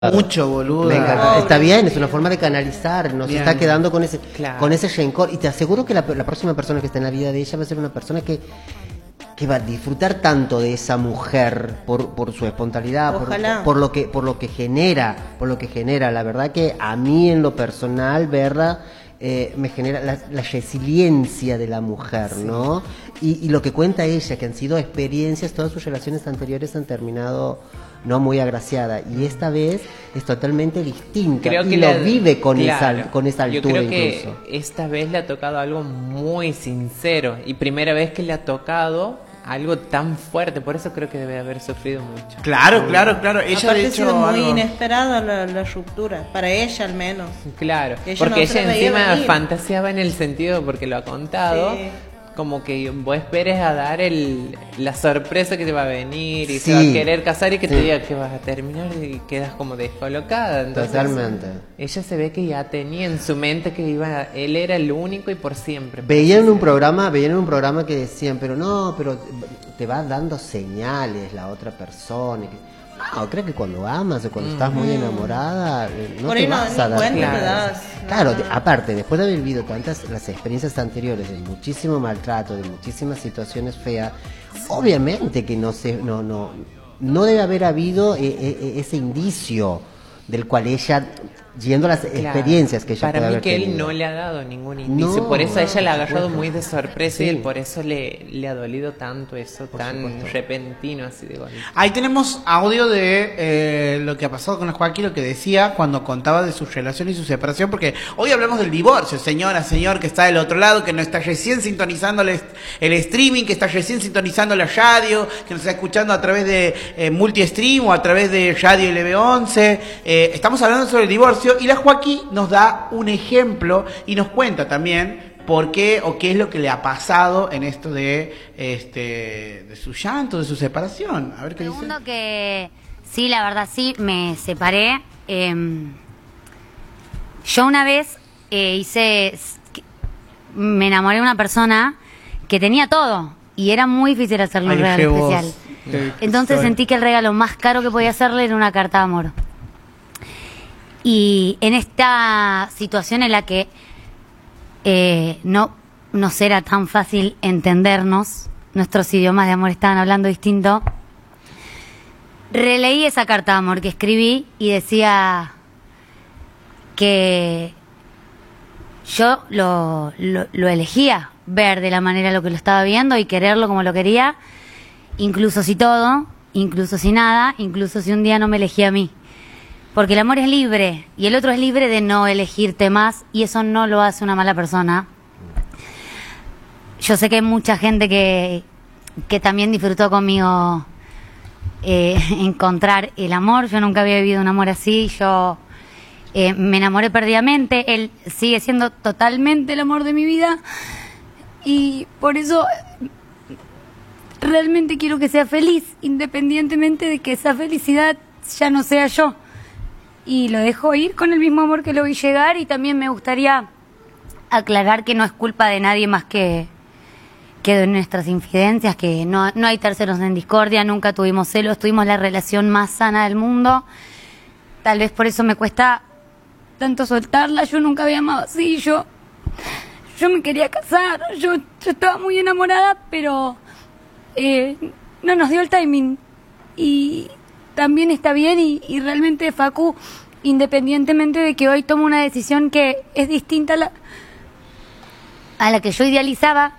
Mucho, boludo. Venga, está bien, es una forma de canalizar, no se Bien. está quedando con ese Claro. con ese rencor. Y te aseguro que la próxima persona que esté en la vida de ella va a ser una persona que va a disfrutar tanto de esa mujer por su espontaneidad, Ojalá. por lo que genera, La verdad que a mí en lo personal verla me genera la resiliencia de la mujer, ¿no? Y lo que cuenta ella, que han sido experiencias, todas sus relaciones anteriores han terminado no muy agraciada, y esta vez es totalmente distinta. Creo y que lo vive con claro, esa altura. yo creo que incluso esta vez le ha tocado algo muy sincero y primera vez que le ha tocado algo tan fuerte, por eso creo que debe haber sufrido mucho. Claro. Ella Aparte de ha hecho sido muy algo- inesperada la ruptura, para ella al menos. Claro, Ella porque no se ella la veía encima venir. fantaseaba en el sentido, porque lo ha contado, Sí. como que vos esperes a dar la sorpresa que te va a venir y Sí. se va a querer casar y que te Sí. diga que vas a terminar y quedas como descolocada. Entonces, Totalmente. ella se ve que ya tenía en su mente que él era el único y por siempre. veían en un programa que decían, pero te va dando señales la otra persona. No, creo que cuando amas o cuando estás muy enamorada, no Por te ahí no, vas ni a dar cuenta cuenta. te das. Claro, No. aparte, después de haber vivido las experiencias anteriores de muchísimo maltrato, de muchísimas situaciones feas, obviamente que no debe haber habido ese indicio del cual ella, yendo a las Claro. experiencias que ella Para puede mí haber que él tenido. no le ha dado ningún indicio, No, por eso a ella le ha por agarrado supuesto. muy de sorpresa Sí. y él por eso le ha dolido tanto eso, tan supuesto. repentino así de golpe. Ahí tenemos audio de lo que ha pasado con la Joaquín, lo que decía cuando contaba de su relación y su separación, porque hoy hablamos del divorcio, señora, señor, que está del otro lado, que no está recién sintonizando el streaming, que está recién sintonizando la radio, que nos está escuchando a través de multi-stream o a través de radio LB11. Estamos hablando sobre el divorcio y la Joaquín nos da un ejemplo y nos cuenta también por qué o qué es lo que le ha pasado en esto de su llanto, de su separación. A ver qué dice. Segundo que sí, la verdad sí, me separé. Yo una vez me enamoré de una persona que tenía todo y era muy difícil hacerle un Ay, regalo qué voz. especial. Entonces sentí que el regalo más caro que podía hacerle era una carta de amor. Y en esta situación en la que no nos era tan fácil entendernos, nuestros idiomas de amor estaban hablando distinto, releí esa carta de amor que escribí y decía que yo lo elegía ver de la manera lo que lo estaba viendo y quererlo como lo quería, incluso si todo, incluso si nada, incluso si un día no me elegía a mí. Porque el amor es libre y el otro es libre de no elegirte más y eso no lo hace una mala persona. Yo sé que hay mucha gente que también disfrutó conmigo encontrar el amor. Yo nunca había vivido un amor así. Yo me enamoré perdidamente. Él sigue siendo totalmente el amor de mi vida y por eso realmente quiero que sea feliz, independientemente de que esa felicidad ya no sea yo. Y lo dejo ir con el mismo amor que lo vi llegar y también me gustaría aclarar que no es culpa de nadie más que de nuestras infidencias, que no hay terceros en discordia, nunca tuvimos celos, tuvimos la relación más sana del mundo. Tal vez por eso me cuesta tanto soltarla, yo nunca había amado así, yo me quería casar, yo estaba muy enamorada, pero no nos dio el timing y también está bien y realmente Facu, independientemente de que hoy tomo una decisión que es distinta a la que yo idealizaba,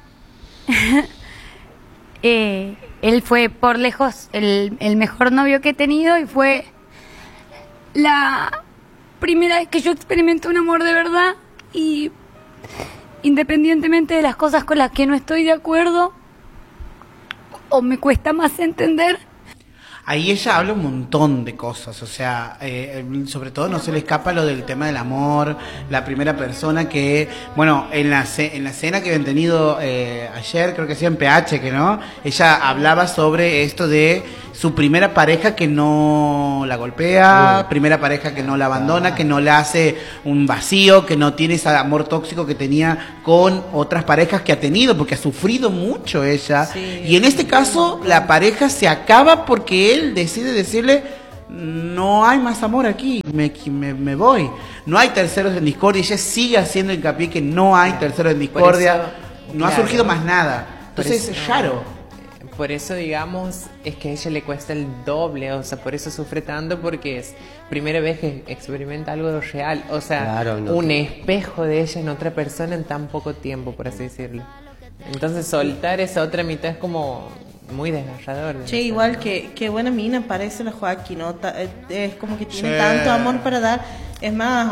él fue por lejos el mejor novio que he tenido y fue la primera vez que yo experimenté un amor de verdad y independientemente de las cosas con las que no estoy de acuerdo o me cuesta más entender, Ahí ella habla un montón de cosas, o sea, sobre todo no se le escapa lo del tema del amor, la primera persona que, bueno, en la escena que habían tenido ayer, creo que sí en PH, que no, ella hablaba sobre esto de su primera pareja que no la golpea, primera pareja que no la abandona, que no le hace un vacío, que no tiene ese amor tóxico que tenía con otras parejas que ha tenido, porque ha sufrido mucho ella. Sí. Y en este caso, la pareja se acaba porque él decide decirle: no hay más amor aquí, me voy. No hay terceros en discordia, ella sigue haciendo hincapié que no hay terceros en discordia, eso, no ha claro, surgido más nada. Por Entonces eso- es raro. Por eso, digamos, es que a ella le cuesta el doble, o sea, por eso sufre tanto, porque es primera vez que experimenta algo real, o sea, Claro, no. un espejo de ella en otra persona en tan poco tiempo, por así decirlo. Entonces, soltar esa otra mitad es como muy desgarrador. Che, igual que buena mina parece la Joaquín, ¿no? Es como que tiene Sí. tanto amor para dar. Es más,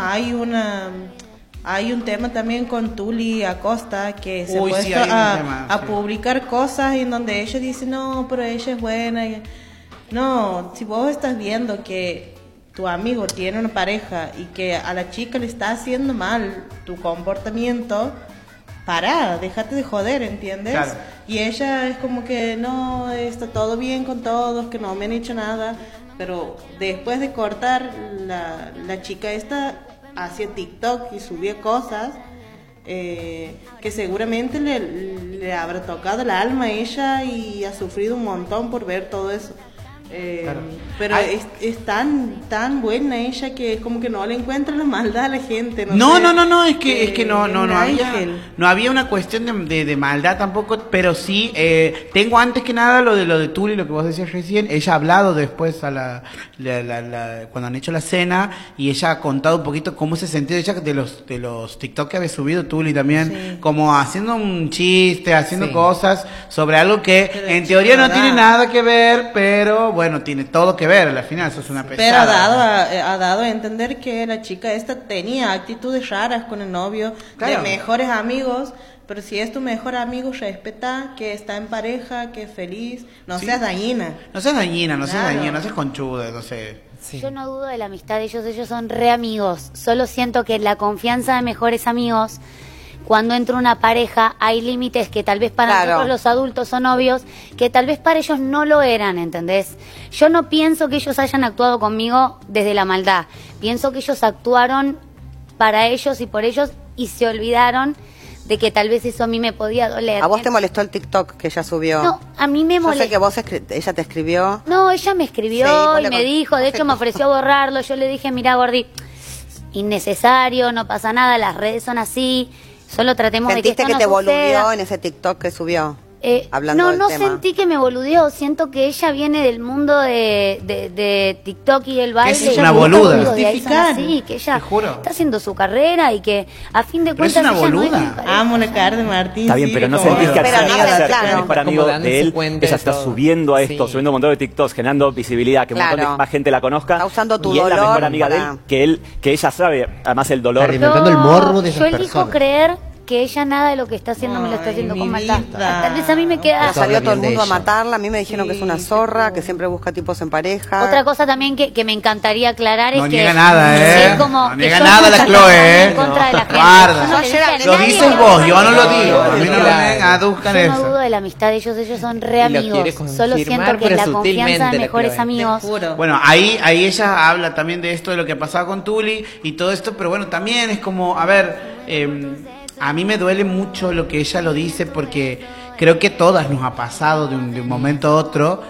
hay un tema también con Tuli Acosta que se ha Uy, sí, puesto hay un tema, a sí. publicar cosas en donde ella dice, no, pero ella es buena. No, si vos estás viendo que tu amigo tiene una pareja y que a la chica le está haciendo mal tu comportamiento, pará, déjate de joder, ¿entiendes? Claro. Y ella es como que no, está todo bien con todos, que no me han hecho nada, pero después de cortar, la chica esta hacía TikTok y subía cosas que seguramente le habrá tocado el alma a ella y ha sufrido un montón por ver todo eso. Claro. Pero Ay. es tan buena ella que es como que no le encuentra la maldad a la gente. No, sé. es que no Un ángel. había una cuestión de maldad tampoco, pero sí, tengo antes que nada lo de Tuli, lo que vos decías recién. Ella ha hablado después cuando han hecho la cena, y ella ha contado un poquito cómo se sentía ella de los TikTok que había subido Tuli también, Sí. como haciendo un chiste, haciendo Sí. cosas sobre algo que Pero en teoría no chica, tiene da. nada que ver, pero bueno, tiene todo que ver, al final eso es una Pero pesada. ha dado a entender que la chica esta tenía actitudes raras con el novio, Claro. de mejores amigos. Pero si es tu mejor amigo, respeta que está en pareja, que es feliz, no Sí. seas dañina. No seas dañina, no seas Claro. dañina, no seas conchuda, no sé. Sí. Yo no dudo de la amistad de ellos son re amigos. Solo siento que la confianza de mejores amigos, cuando entra una pareja, hay límites que tal vez para Claro. nosotros los adultos son obvios, que tal vez para ellos no lo eran, ¿entendés? Yo no pienso que ellos hayan actuado conmigo desde la maldad. Pienso que ellos actuaron para ellos y por ellos y se olvidaron de que tal vez eso a mí me podía doler. ¿A vos te molestó el TikTok que ella subió? No, a mí me Yo sé molesta. que vos ella te escribió. No, ella me escribió Sí, vos y le me con- dijo, de hecho me ofreció borrarlo, yo le dije, mira Gordi, innecesario, no pasa nada, las redes son así, solo tratemos de que ¿Sentiste esto que no te boludeó suceda. en ese TikTok que subió? Hablando No, del no tema. sentí que me boludeó, siento que ella viene del mundo de TikTok y el baile. es y una los boluda. amigos de ahí son Justificar. así, que ella Te juro. está haciendo su carrera y que a fin de Pero es cuentas una ella no boluda. mi pareja. Amo la cara de Martín. Está bien, pero no sigue como- sentís que Pero al no, ser claro. mejor amigo Como dándose de él, cuenta ella de está todo. subiendo a esto, Sí. subiendo un montón de TikToks, generando visibilidad, que un montón Claro. de más gente la conozca. Está usando tu y es la dolor mejor amiga de para- él, que ella sabe, además el dolor. Claro, alimentando el morbo de esas yo elijo personas. creer que ella nada de lo que está haciendo me lo está Ay, haciendo mi con maldad. vida. Tal vez a mí me Pero queda... Eso salió habla todo el bien de mundo a ella. matarla. A mí me dijeron que es una Sí, zorra, qué que siempre busca tipos en pareja. Otra cosa también que me encantaría aclarar No es que... niega nada, es como No que niega yo nada la nunca Chloe, estoy en contra de la gente. Guarda. Yo no le dije a Lo nadie dices que vos, no yo no lo me digo. A mí no Claro. me aduzcan Yo no dudo eso. de la amistad de ellos son re Y lo quiere amigos. Solo confirmar, siento que pero la confianza sutilmente de la mejores Chloe. amigos... Te juro. Bueno, ahí ella habla también de esto, de lo que pasaba con Tuli y todo esto, pero bueno, también es como, a ver, a mí me duele mucho lo que ella lo dice porque creo que todas nos ha pasado de un momento a otro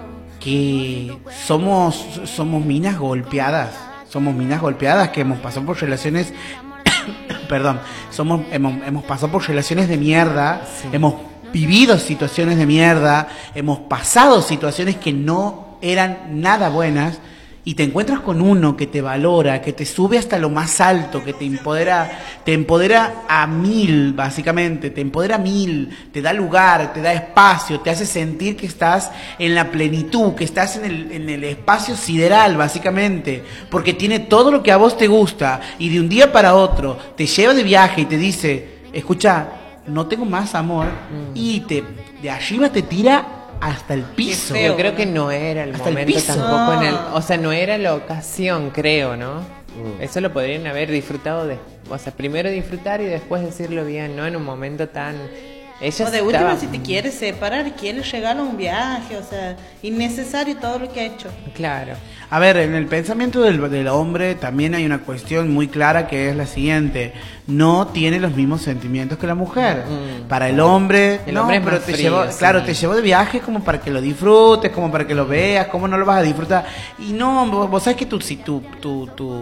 que somos minas golpeadas, que hemos pasado por relaciones, perdón, hemos pasado por relaciones de mierda, hemos vivido situaciones de mierda, hemos pasado situaciones que no eran nada buenas y te encuentras con uno que te valora, que te sube hasta lo más alto, que te empodera a 1000, básicamente, te empodera a 1000, te da lugar, te da espacio, te hace sentir que estás en la plenitud, que estás en el espacio sideral, básicamente, porque tiene todo lo que a vos te gusta y de un día para otro te lleva de viaje y te dice, escucha, no tengo más amor, y de arriba te tira hasta el piso. Yo creo que no era el Hasta el momento piso. tampoco No. o sea, no era la ocasión, creo, ¿no? Eso lo podrían haber disfrutado o sea, primero disfrutar y después decirlo bien, no en un momento tan... Ella O de estaba- última, si te quieres separar, ¿quién le regala un viaje? O sea, innecesario todo lo que ha hecho. Claro. A ver, en el pensamiento del hombre también hay una cuestión muy clara que es la siguiente: no tiene los mismos sentimientos que la mujer. Para el hombre, El hombre es pero más te frío, llevó, sí. claro, te llevó de viaje como para que lo disfrutes, como para que lo veas, cómo no lo vas a disfrutar. Y no, vos sabés que si tu